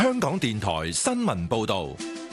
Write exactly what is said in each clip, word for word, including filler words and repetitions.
香港電台新聞報道。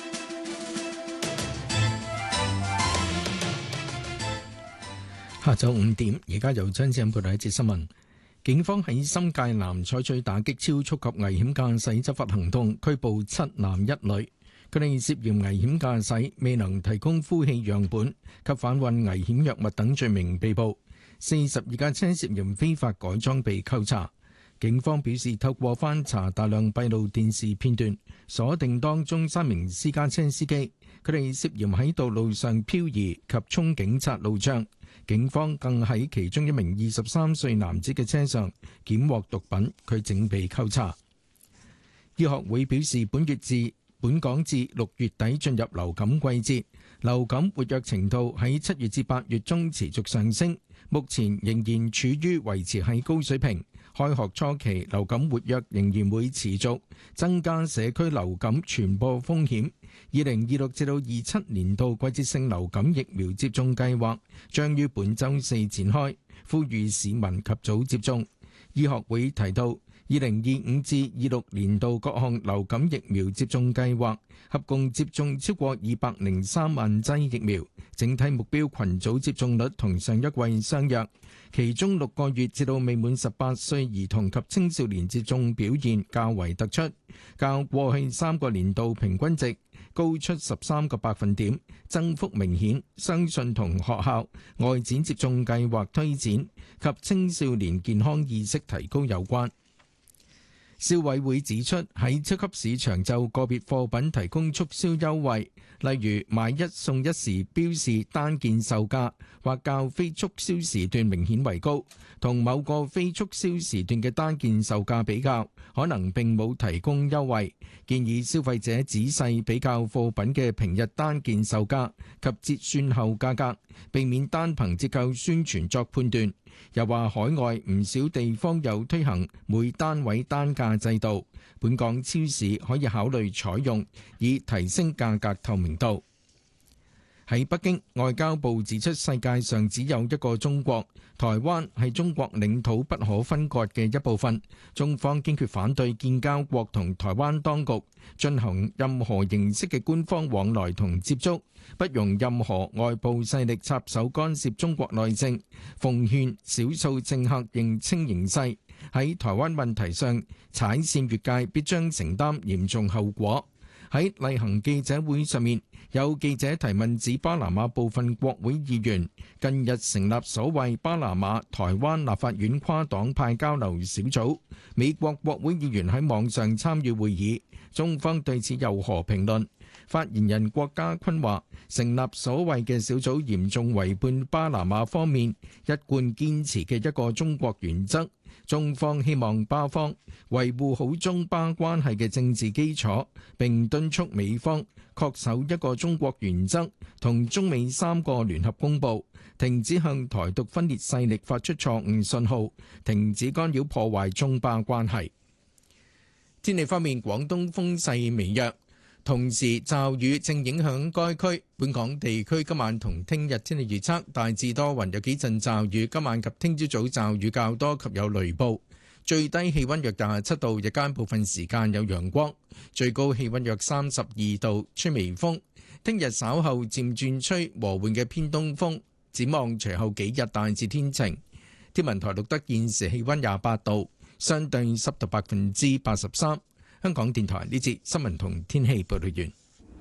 下晝五點，而家由張志恩報道一節新聞。警方喺新界南採取打擊超速及危險駕駛執法行動，拘捕七男一女。佢哋涉嫌危險駕駛、未能提供呼氣樣本及販運危險藥物等罪名被捕。四十二架車涉嫌非法改裝被扣查。警方表示，透過翻查大量閉路電視片段，鎖定當中三名私家車司機，佢哋涉嫌喺道路上漂移及衝警察路障。警方更喺其中一名二十三歲男子嘅車上檢獲毒品，佢正被扣查。醫學會表示，本月至本港至六月底進入流感季節，流感活躍程度喺七月至八月中持續上升，目前仍然處於維持喺高水平。開學初期流感活躍仍然會持續，增加社區流感傳播風險。二零二六至到二七年度季節性流感疫苗接種計劃將於本週四展開，呼籲市民及早接種。醫學會提到，二零二五至二六年度各項流感疫苗接種計劃合共接種超過二百零三萬劑疫苗，整體目標群組接種率同上一季相若。其中六個月至到未滿十八歲兒童及青少年接種表現較為突出，較過去三個年度平均值高出十三個百分點，增幅明顯，相信同學校外展接種計劃推展及青少年健康意識提高有關。消委會指出，喺超級市場就個別貨品提供促銷優惠，例如買一送一時標示單件售價或較非促銷時段明顯為高，同某個非促銷時段嘅單件售價比較，可能並冇提供優惠。建議消費者仔細比較貨品嘅平日單件售價及折算後價格，避免單憑折扣宣傳作判斷。又話海外唔少地方有推行每單位單價制度，本港超市可以考慮採用，以提升價格透明度。喺北京，外交部指出，世界上只有一個中國，台灣係中國領土不可分割嘅一部分。中方堅決反對建交國同台灣當局進行任何形式嘅官方往來同接觸，不容任何外部勢力插手干涉中國內政。奉勸少數政客認清形勢，喺台灣問題上踩線越界，必將承擔嚴重後果。喺例行記者會上面，有記者提問指巴拿馬部分國會議員近日成立所謂巴拿馬台灣立法院跨黨派交流小組，美國國會議員喺網上參與會議，中方對此有何評論？發言人郭家坤話，成立所謂嘅小組嚴重違背巴拿馬方面一貫堅持嘅一個中國原則。中方希望巴方維護好中巴關係嘅政治基礎，並敦促美方恪守一個中國原則同中美三個聯合公報，停止向台獨分裂勢力發出錯誤信號，停止干擾破壞中巴關係。天氣方面，廣東風勢微弱，同時驟雨正影響該區。本港地區今晚同聽日天氣預測大致多雲，有幾陣驟雨。今晚及聽朝早驟雨較多及有雷暴，最低氣溫約廿七度，日間部分時間有陽光，最高氣溫約三十二度，吹微風。聽日稍後漸轉吹和緩嘅偏東風，展望隨後幾日大致天晴。天文台錄得現時氣溫廿八度，相對濕度百分之八十三。香港電台呢節新聞同天氣報道完。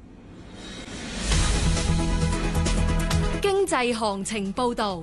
經濟行情報道。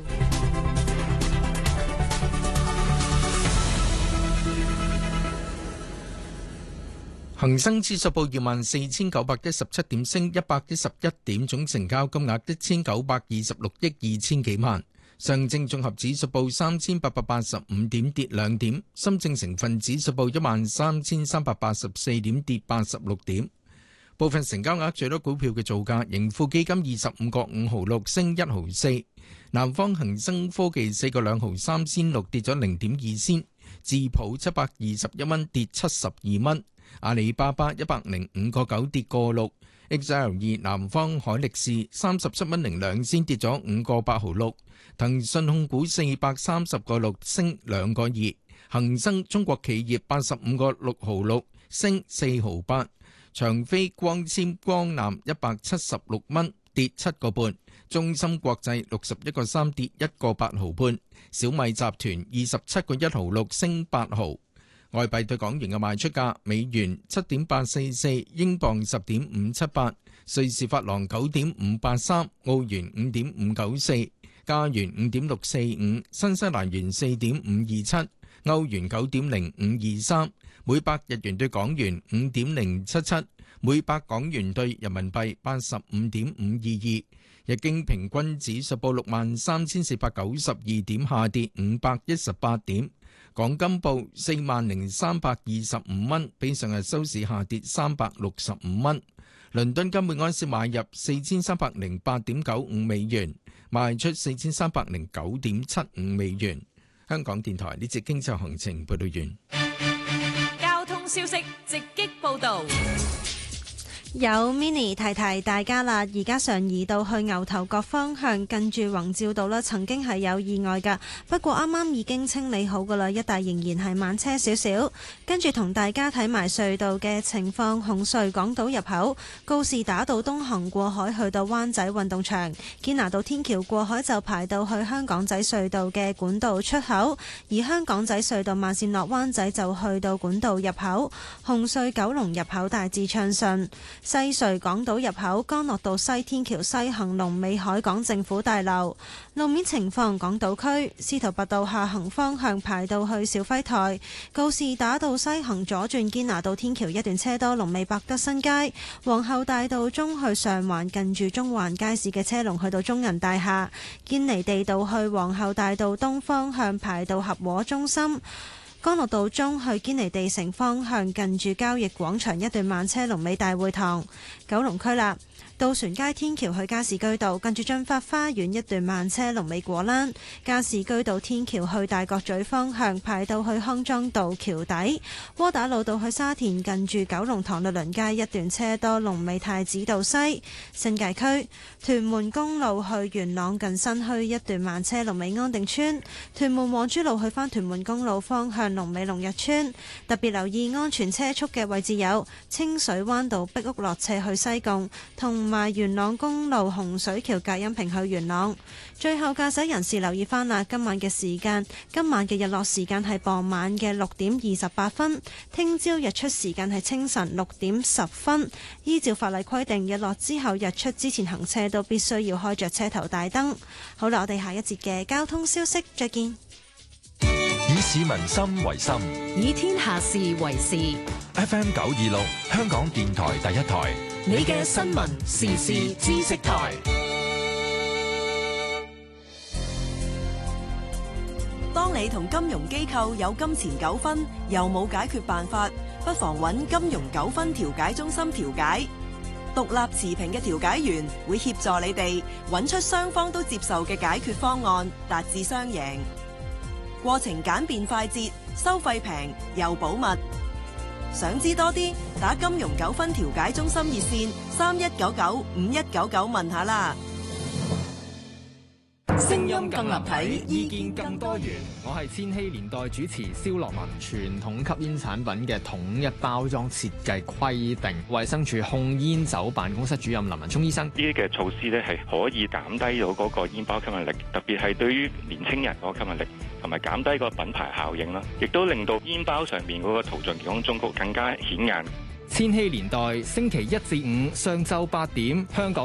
恒生指數報二萬四千九百一十七點，升一百一十一點，總成交金額一千九百二十六億二千幾萬。上證綜合指數報三千八百八十五點，跌兩點。深證成分指數報一萬三千三百八十四點，跌八十六點。部分成交額最多股票嘅造價，盈富基金二十五個五毫六，升一毫四。南方恒生科技四個兩毫三仙六，跌咗零點二仙。智普七百二十一蚊，跌七十二蚊。阿里巴巴一百零五個九，跌個六。X L 二南方海力士三十七蚊零兩仙，跌咗五個八毫六。騰訊控股四百三十個六，升兩個二。恒生中國企業八十五個六毫六， 升四毫八。長飛光纖光纜一百七十六蚊，跌七個半。中芯國際六十一個三，跌一個八毫半。小米集團二十七個一毫六，升八毫。外幣對港元嘅賣出價：美元七點八四四，英鎊十點五七八，瑞士法郎九點五八三，澳元五點五九四，加元五點六四五，新西蘭元四點五二七，歐元九點零五二三，每百日元對港元五點零七七，每百港元對人民幣八十五點五二二。日經平均指數報六萬三千四百九十二點，下跌五百一十八點。港金報四萬零三百二十五蚊，比上日收市下跌三百六十五蚊。倫敦金每安士買入四千三百零八點九五美元，賣出四千三百零九點七五美元。香港電台呢節經濟行情報道完。 交通消息直擊報道。 有 mini 提提大家啦，而家常怡道去牛頭角方向近住宏照道啦，曾經係有意外㗎，不過啱啱已經清理好㗎啦，一帶仍然係慢車少少。跟住同大家睇埋隧道嘅情況，紅隧港島入口告士打道東行過海去到灣仔運動場，堅拿道天橋過海就排到去香港仔隧道嘅管道出口，而香港仔隧道慢線落灣仔就去到管道入口。紅隧九龍入口大致暢順。西隧港島入口干諾道西天橋西行龍尾海港政府大樓。路面情況，港島區司徒拔道下行方向排到去肇輝台，告士打道西行左轉堅拿道天橋一段車多，龍尾百德新街。皇后大道中去上環近住中環街市嘅車龍去到中銀大廈。堅尼地道去皇后大道東方向排到合和中心。干諾道中去堅尼地城方向近住交易廣場一段慢車，龍尾大會堂。九龍區啦，渡船街天橋去加士居道近住駿發花園一段慢車，龍尾果欄。加士居道天橋去大角咀方向排到去康莊道橋底。窩打老道去沙田近住九龍塘律倫街一段車多，龍尾太子道西。新界區屯門公路去元朗近新墟一段慢車，龍尾安定村。屯門黃珠路去返屯門公路方向龍尾龍日村。特別留意安全車速嘅位置有清水灣道碧屋落斜去西貢，同埋元朗公路洪水橋隔音屏去元朗。最後駕駛人士留意翻啦，今晚嘅時間，今晚嘅日落時間係傍晚嘅六點二十八分，聽朝日出時間係清晨六點十分。依照法例規定，日落之後日出之前行車都必須要開着車頭大燈。好啦，我哋下一節嘅交通消息再見。 以市民心為心， 以天下事為事。 F M 九二六，香港電台第一台， 你嘅新聞時事知識台。 當你同金融機構有金錢糾紛，又冇解決辦法，不妨揾金融糾紛調解中心調解。獨立持平嘅調解員會協助你哋揾出雙方都接受嘅解決方案，達至雙贏。過程簡便快捷，收費平又保密。想知多啲，打金融糾紛調解中心熱線三一九九五一九九問下啦。 聲音更立體，意見更多元。 我係千禧年代主持蕭樂文。傳統吸煙產品嘅統一包裝設計規定，衛生署控煙酒辦公室主任林文聰醫生， 呢啲嘅措施咧係可以減低到嗰個煙包吸引力，特別係對於年青人嗰個吸引力，同埋減低個品牌效應啦，亦都令到煙包上面嗰個圖像健康忠告更加顯眼。 千禧年代星期一至五上晝八點，香港